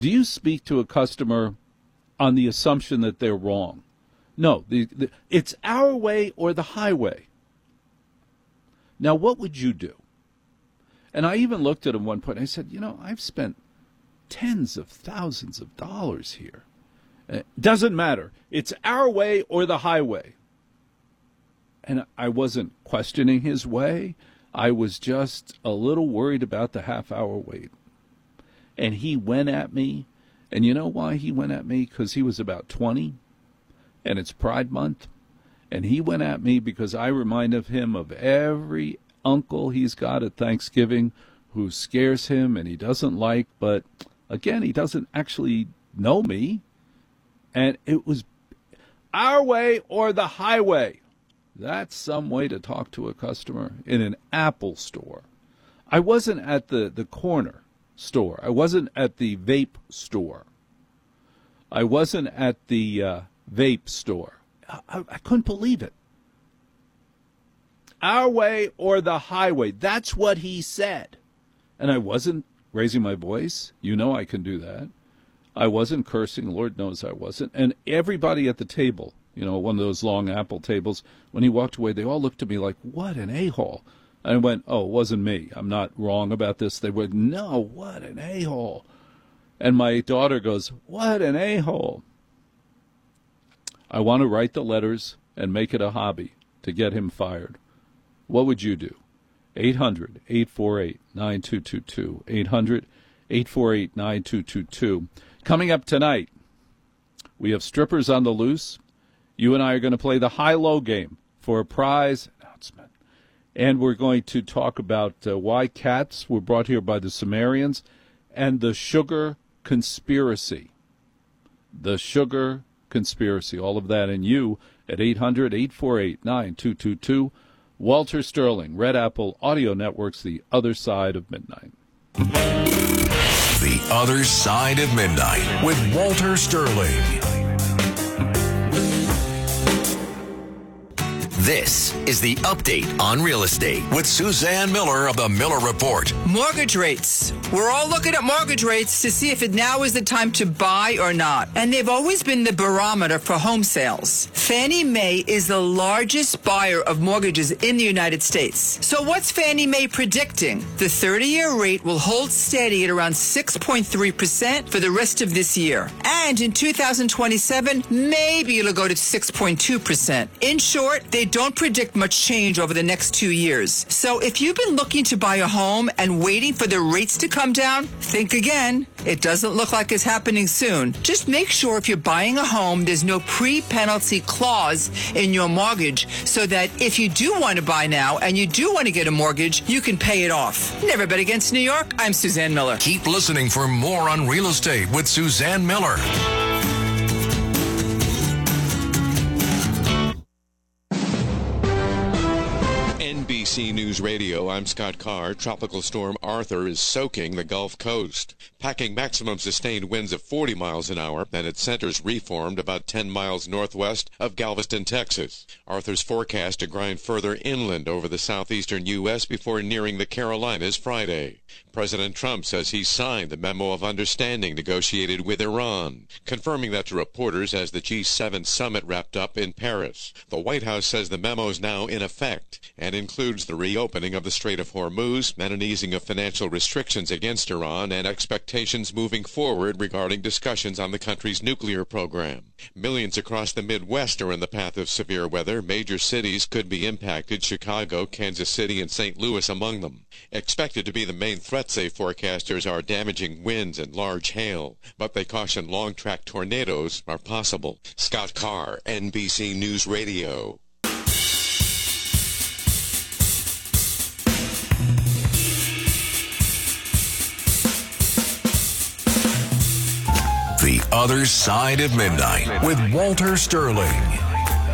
Do you speak to a customer on the assumption that they're wrong? No, it's our way or the highway. Now, what would you do? And I even looked at him one point. And I said, I've spent tens of thousands of dollars here. It doesn't matter. It's our way or the highway. And I wasn't questioning his way. I was just a little worried about the half-hour wait. And he went at me. And you know why he went at me? Because he was about 20, and it's Pride Month. And he went at me because I reminded him of every uncle he's got at Thanksgiving who scares him and he doesn't like. But, again, he doesn't actually know me. And it was our way or the highway. That's some way to talk to a customer in an Apple store. I wasn't at the corner store. I wasn't at the vape store. I wasn't at the vape store. I couldn't believe it. Our way or the highway. That's what he said. And I wasn't raising my voice. You know I can do that. I wasn't cursing. Lord knows I wasn't. And everybody at the table, one of those long Apple tables, when he walked away, they all looked at me like, what an a-hole. I went, oh, it wasn't me. I'm not wrong about this. They went, no, what an a-hole. And my daughter goes, what an a-hole. I want to write the letters and make it a hobby to get him fired. What would you do? 800-848-9222. 800-848-9222. Coming up tonight, we have strippers on the loose. You and I are going to play the high-low game for a prize announcement. And we're going to talk about why cats were brought here by the Sumerians and the sugar conspiracy. The sugar conspiracy. All of that and you at 800-848-9222. Walter Sterling, Red Apple Audio Networks, The Other Side of Midnight. The Other Side of Midnight with Walter Sterling. This is the update on real estate with Suzanne Miller of the Miller Report. Mortgage rates. We're all looking at mortgage rates to see if now is the time to buy or not. And they've always been the barometer for home sales. Fannie Mae is the largest buyer of mortgages in the United States. So what's Fannie Mae predicting? The 30-year rate will hold steady at around 6.3% for the rest of this year. And in 2027, maybe it'll go to 6.2%. In short, they don't predict much change over the next 2 years. So if you've been looking to buy a home and waiting for the rates to come down, think again. It doesn't look like it's happening soon. Just make sure if you're buying a home, there's no pre-penalty clause in your mortgage so that if you do want to buy now and you do want to get a mortgage, you can pay it off. Never Bet Against New York, I'm Suzanne Miller. Keep listening for more on real estate with Suzanne Miller. NBC News Radio, I'm Scott Carr. Tropical storm Arthur is soaking the Gulf Coast, packing maximum sustained winds of 40 miles an hour, and its center's reformed about 10 miles northwest of Galveston, Texas. Arthur's forecast to grind further inland over the southeastern U.S. before nearing the Carolinas Friday. President Trump says he signed the memo of understanding negotiated with Iran, confirming that to reporters as the G7 summit wrapped up in Paris. The White House says the memo is now in effect and includes the reopening of the Strait of Hormuz and an easing of financial restrictions against Iran and expectations moving forward regarding discussions on the country's nuclear program. Millions across the Midwest are in the path of severe weather. Major cities could be impacted, Chicago, Kansas City, and St. Louis among them. Expected to be the main threat, say forecasters, are damaging winds and large hail, but they caution long-track tornadoes are possible. Scott Carr, NBC News Radio. The Other Side of Midnight with Walter Sterling.